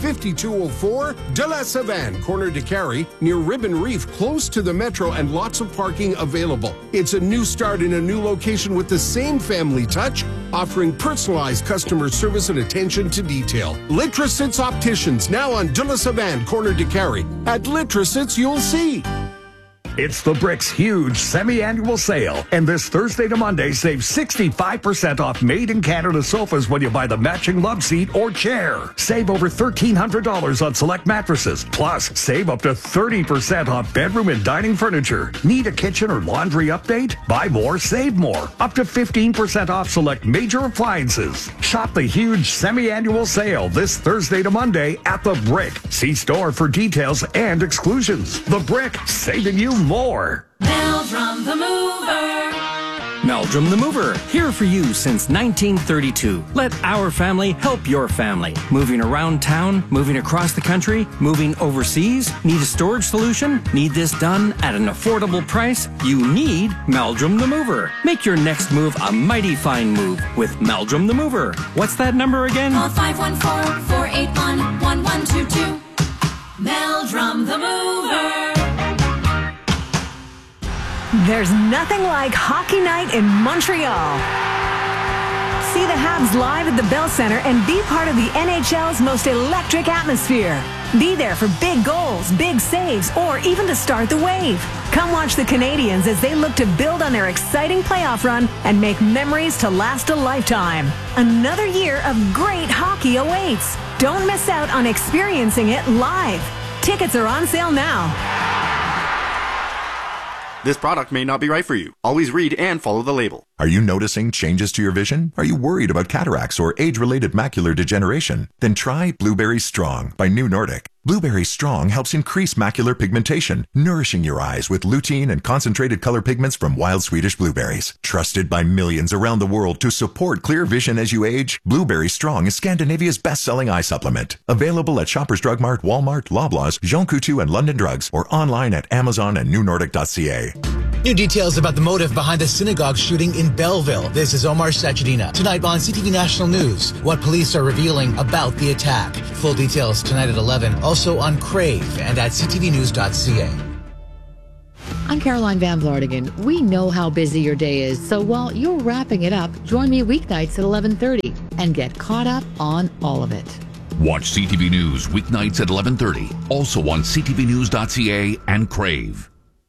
5204 De La Savane, corner de Carey, near Ribbon Reef, close to the metro, and lots of parking available. It's a new start in a new location with the same family touch, offering personalized customer service and attention to detail. Litrosits Opticians, now on De La Savane, corner de Carey. At Litrosits, you'll see. It's the Brick's huge semi-annual sale. And this Thursday to Monday, save 65% off made-in-Canada sofas when you buy the matching love seat or chair. Save over $1,300 on select mattresses. Plus, save up to 30% off bedroom and dining furniture. Need a kitchen or laundry update? Buy more, save more. Up to 15% off select major appliances. Shop the huge semi-annual sale this Thursday to Monday at the Brick. See store for details and exclusions. The Brick, saving you more. Meldrum the Mover. Meldrum the Mover, here for you since 1932. Let our family help your family. Moving around town, moving across the country, moving overseas. Need a storage solution? Need this done at an affordable price? You need Meldrum the Mover. Make your next move a mighty fine move with Meldrum the Mover. What's that number again? Call 514-481-1122. Meldrum the Mover. There's nothing like hockey night in Montreal. See the Habs live at the Bell Center and be part of the NHL's most electric atmosphere. Be there for big goals, big saves, or even to start the wave. Come watch the Canadians as they look to build on their exciting playoff run and make memories to last a lifetime. Another year of great hockey awaits. Don't miss out on experiencing it live. Tickets are on sale now. This product may not be right for you. Always read and follow the label. Are you noticing changes to your vision? Are you worried about cataracts or age-related macular degeneration? Then try Blueberry Strong by New Nordic. Blueberry Strong helps increase macular pigmentation, nourishing your eyes with lutein and concentrated color pigments from wild Swedish blueberries. Trusted by millions around the world to support clear vision as you age, Blueberry Strong is Scandinavia's best-selling eye supplement. Available at Shoppers Drug Mart, Walmart, Loblaws, Jean Coutu, and London Drugs, or online at Amazon and newnordic.ca. New details about the motive behind the synagogue shooting in Belleville. This is Omar Sachedina. Tonight on CTV National News, what police are revealing about the attack. Full details tonight at 11. Also on Crave and at ctvnews.ca. I'm Caroline Van Vlartigan. We know how busy your day is, so while you're wrapping it up, join me weeknights at 11:30 and get caught up on all of it. Watch CTV News weeknights at 11:30. Also on ctvnews.ca and Crave.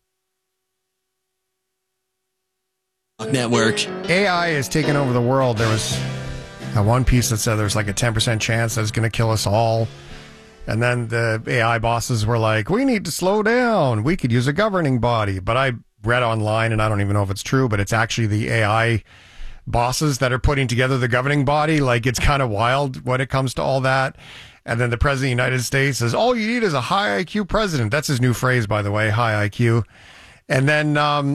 Network. AI is taking over the world. There was one piece that said there's like a 10% chance that it's going to kill us all. And then the AI bosses were like, we need to slow down. We could use a governing body. But I read online, and I don't even know if it's true, but it's actually the AI bosses that are putting together the governing body. Like, it's kind of wild when it comes to all that. And then the president of the United States says, all you need is a high IQ president. That's his new phrase, by the way, high IQ. And then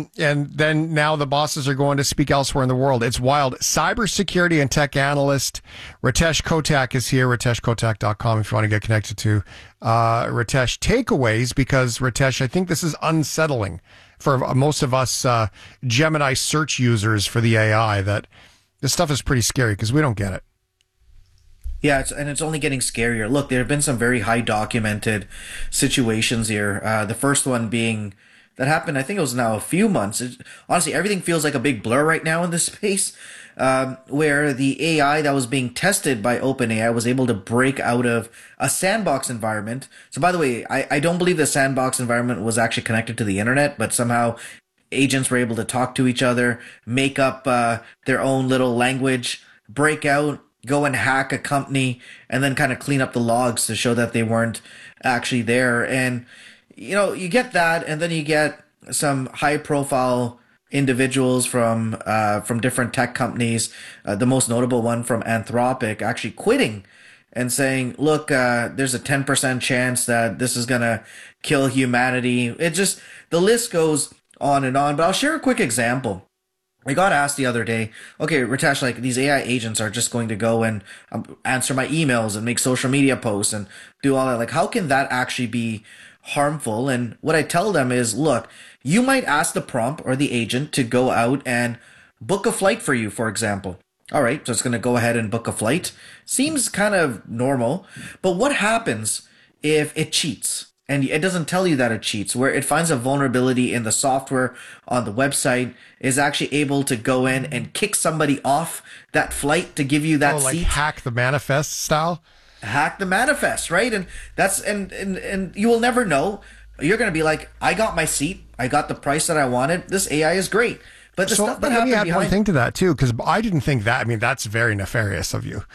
now the bosses are going to speak elsewhere in the world. It's wild. Cybersecurity and tech analyst Ritesh Kotak is here. RiteshKotak.com if you want to get connected to Ritesh. Takeaways, because Ritesh, I think this is unsettling for most of us Gemini search users for the AI, that this stuff is pretty scary because we don't get it. Yeah, it's only getting scarier. Look, there have been some very high documented situations here. The first one being that happened, I think it was now a few months. Honestly, everything feels like a big blur right now in this space, where the AI that was being tested by OpenAI was able to break out of a sandbox environment. So by the way, I don't believe the sandbox environment was actually connected to the internet, but somehow agents were able to talk to each other, make up their own little language, break out, go and hack a company, and then kind of clean up the logs to show that they weren't actually there. And you get that, and then you get some high-profile individuals from different tech companies. The most notable one from Anthropic actually quitting and saying, "Look, there's a 10% chance that this is gonna kill humanity." The list goes on and on. But I'll share a quick example. I got asked the other day, okay, Ritesh, like these AI agents are just going to go and answer my emails and make social media posts and do all that. Like, how can that actually be harmful? And what I tell them is, look, you might ask the prompt or the agent to go out and book a flight for you, for example. All right, so it's going to go ahead and book a flight. Seems kind of normal. But what happens if it cheats? And it doesn't tell you that it cheats, where it finds a vulnerability in the software on the website, is actually able to go in and kick somebody off that flight to give you that seat. Like hack the manifest style? Hack the manifest, right? And that's and you will never know. You're going to be like, I got my seat, I got the price that I wanted. This AI is great. But stuff that happened behind... one thing to that too, because I didn't think that. I mean, that's very nefarious of you.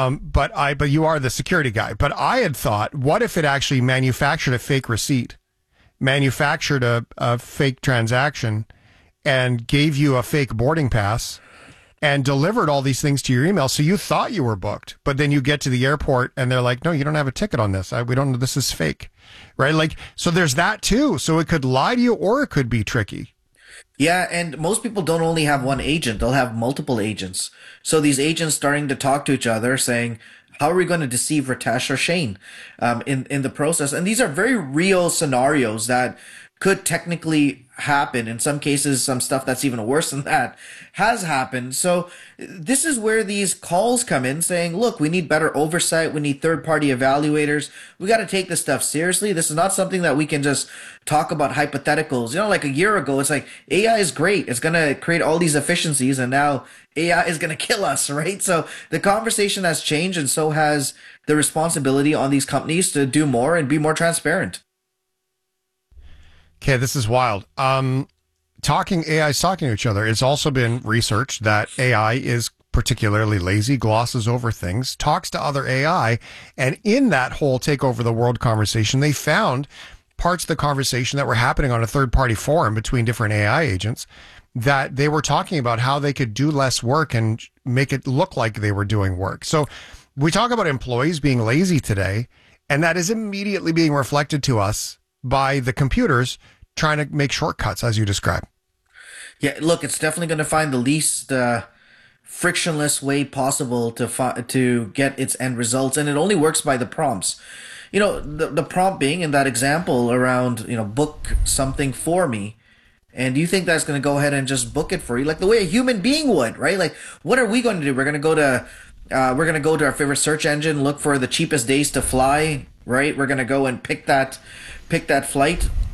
But you are the security guy. But I had thought, what if it actually manufactured a fake receipt, manufactured a fake transaction, and gave you a fake boarding pass, and delivered all these things to your email, so you thought you were booked, but then you get to the airport and they're like, "No, you don't have a ticket on this. We don't know. This is fake," right? Like, so there's that too. So it could lie to you, or it could be tricky. Yeah, and most people don't only have one agent, they'll have multiple agents. So these agents starting to talk to each other saying, how are we going to deceive Ritesh or Shane in the process? And these are very real scenarios that could technically happen. In some cases, some stuff that's even worse than that has happened. So this is where these calls come in saying, look, we need better oversight. We need third-party evaluators. We got to take this stuff seriously. This is not something that we can just talk about hypotheticals. Like a year ago, it's like AI is great. It's going to create all these efficiencies, and now AI is going to kill us, right? So the conversation has changed, and so has the responsibility on these companies to do more and be more transparent. Okay, this is wild. AI's talking to each other. It's also been researched that AI is particularly lazy, glosses over things, talks to other AI, and in that whole take over the world conversation, they found parts of the conversation that were happening on a third-party forum between different AI agents that they were talking about how they could do less work and make it look like they were doing work. So we talk about employees being lazy today, and that is immediately being reflected to us by the computers trying to make shortcuts, as you described. Yeah, look, it's definitely going to find the least frictionless way possible to get its end results, and it only works by the prompts. The prompt being in that example around, book something for me. And do you think that's going to go ahead and just book it for you, like the way a human being would, right? Like, what are we going to do? We're going to go to our favorite search engine, look for the cheapest days to fly, right? We're going to go and pick that flight.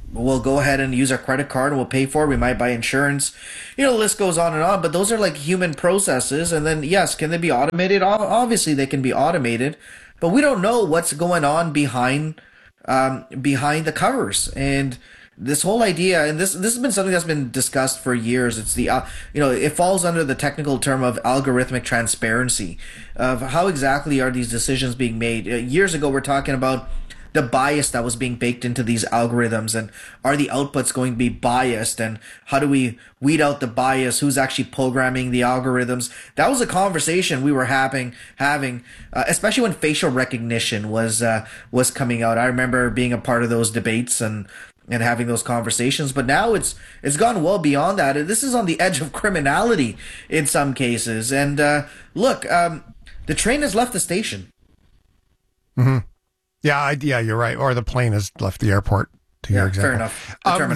we'll go ahead and use our credit card and we'll pay for it. We might buy insurance. The list goes on and on, but those are like human processes. And then, yes, can they be automated? Obviously, they can be automated, but we don't know what's going on behind the covers. And this whole idea, and this has been something that's been discussed for years. It's the, it falls under the technical term of algorithmic transparency of how exactly are these decisions being made. Years ago, we're talking about the bias that was being baked into these algorithms, and are the outputs going to be biased, and how do we weed out the bias? Who's actually programming the algorithms? That was a conversation we were having, especially when facial recognition was coming out. I remember being a part of those debates and having those conversations, but now it's gone well beyond that. This is on the edge of criminality in some cases. And look, the train has left the station. Mm-hmm. Yeah, you're right. Or the plane has left the airport. To your example. Fair enough.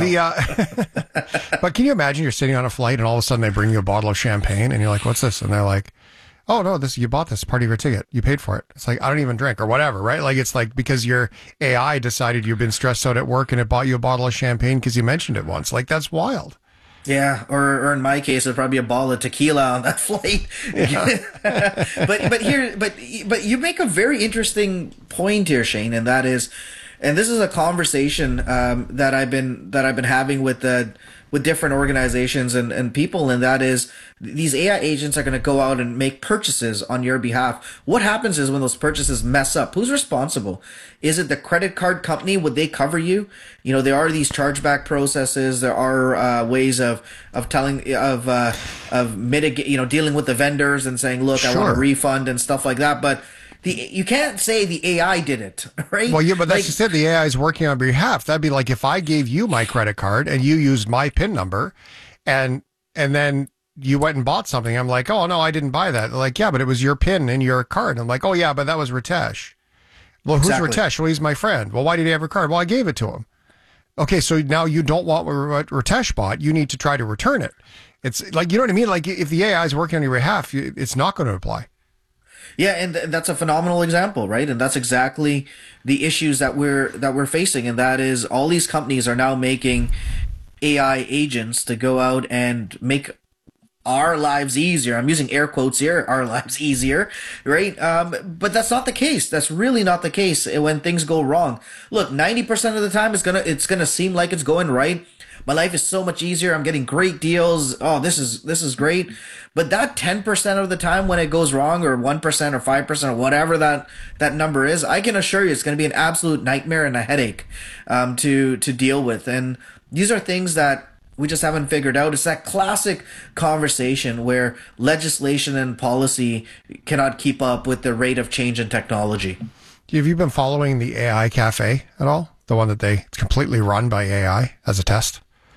But can you imagine you're sitting on a flight and all of a sudden they bring you a bottle of champagne and you're like, "What's this?" And they're like, "Oh no, you bought this part of your ticket. You paid for it." It's like, I don't even drink or whatever, right? Like it's like because your AI decided you've been stressed out at work and it bought you a bottle of champagne because you mentioned it once. Like that's wild. Yeah, or in my case, it'd probably be a bottle of tequila on that flight. Yeah. but you make a very interesting point here, Shane, and that is, and this is a conversation that I've been having with different organizations and people, and that is these AI agents are going to go out and make purchases on your behalf. What happens is when those purchases mess up, who's responsible? Is it the credit card company? Would they cover you? There are these chargeback processes. There are ways of mitigate, dealing with the vendors and saying, look, I want a refund and stuff like that. But you can't say the AI did it, right? Well, yeah, but that's just it. The AI is working on behalf. That'd be like if I gave you my credit card and you used my PIN number, and then you went and bought something. I'm like, oh no, I didn't buy that. They're like, yeah, but it was your PIN in your card. I'm like, oh yeah, but that was Ritesh. Well, who's Ritesh? Well, he's my friend. Well, why did he have a card? Well, I gave it to him. Okay, so now you don't want what Ritesh bought. You need to try to return it. It's like, you know what I mean? Like if the AI is working on your behalf, it's not going to apply. Yeah, and that's a phenomenal example, right? And that's exactly the issues that we're facing, and that is all these companies are now making AI agents to go out and make our lives easier. I'm using air quotes here, our lives easier, right? But that's not the case. That's really not the case when things go wrong. Look, 90% of the time it's gonna seem like it's going right. My life is so much easier. I'm getting great deals. Oh, this is great. But that 10% of the time when it goes wrong, or 1% or 5% or whatever that number is, I can assure you it's going to be an absolute nightmare and a headache to deal with. And these are things that we just haven't figured out. It's that classic conversation where legislation and policy cannot keep up with the rate of change in technology. Have you been following the AI Cafe at all? The one that they completely run by AI as a test?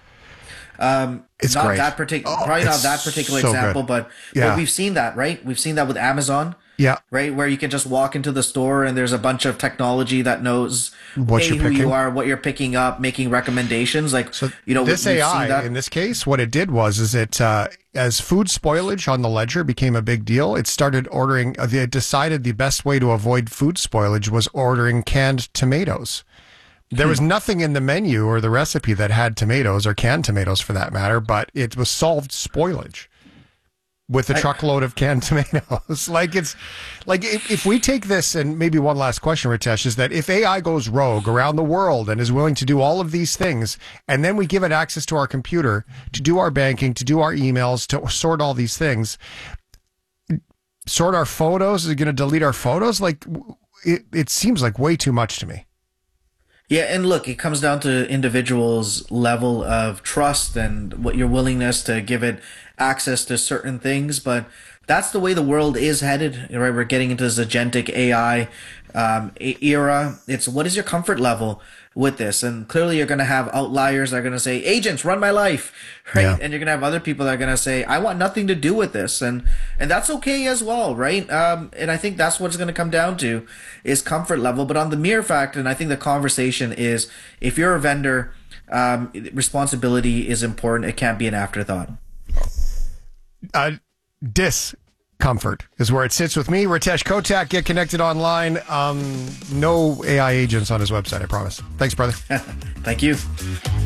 It's not great. That particular, probably not that particular so example, good. but we've seen that, right? We've seen that with Amazon. Yeah. Right, where you can just walk into the store and there's a bunch of technology that knows who you are, what you're picking up, making recommendations. Like, so this AI in this case, what it did was as food spoilage on the ledger became a big deal, it started ordering. They decided the best way to avoid food spoilage was ordering canned tomatoes. There was nothing in the menu or the recipe that had tomatoes or canned tomatoes for that matter, but it was solved spoilage with a truckload of canned tomatoes. If we take this, and maybe one last question, Ritesh, is that if AI goes rogue around the world and is willing to do all of these things, and then we give it access to our computer to do our banking, to do our emails, to sort all these things, sort our photos, is it going to delete our photos? It seems like way too much to me. Yeah, and look, it comes down to individuals' level of trust and what your willingness to give it access to certain things, but that's the way the world is headed, right? We're getting into this agentic AI era. It's what is your comfort level with this? And clearly you're going to have outliers that are going to say, agents, run my life, right? Yeah. And you're going to have other people that are going to say, I want nothing to do with this. And that's okay as well, right? And I think that's what it's going to come down to is comfort level. But on the mere fact, and I think the conversation is, if you're a vendor, responsibility is important. It can't be an afterthought. comfort is where it sits with me. Ritesh Kotak, get connected online. No AI agents on his website, I promise. Thanks, brother. Thank you.